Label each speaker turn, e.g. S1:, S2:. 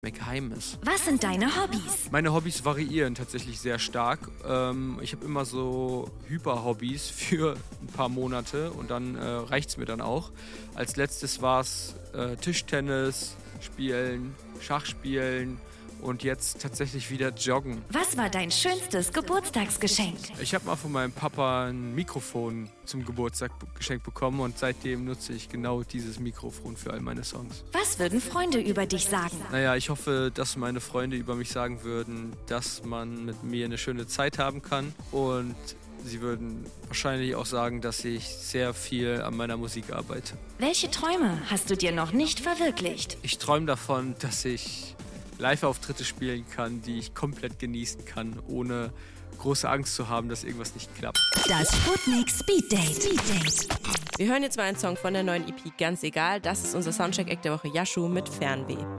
S1: mein Geheimnis.
S2: Was sind deine Hobbys?
S1: Meine Hobbys variieren tatsächlich sehr stark. Ich habe immer so Hyper-Hobbys für ein paar Monate und dann reicht's mir dann auch. Als letztes war es Tischtennis spielen, Schach spielen und jetzt tatsächlich wieder joggen.
S2: Was war dein schönstes Geburtstagsgeschenk?
S1: Ich habe mal von meinem Papa ein Mikrofon zum Geburtstag geschenkt bekommen und seitdem nutze ich genau dieses Mikrofon für all meine Songs.
S2: Was würden Freunde über dich sagen?
S1: Naja, ich hoffe, dass meine Freunde über mich sagen würden, dass man mit mir eine schöne Zeit haben kann und sie würden wahrscheinlich auch sagen, dass ich sehr viel an meiner Musik arbeite.
S2: Welche Träume hast du dir noch nicht verwirklicht?
S1: Ich träume davon, dass ich Live-Auftritte spielen kann, die ich komplett genießen kann, ohne große Angst zu haben, dass irgendwas nicht klappt.
S2: Das Sputnik Speed Date.
S3: Wir hören jetzt mal einen Song von der neuen EP, ganz egal. Das ist unser Soundcheck-Act der Woche, Yashu mit Fernweh.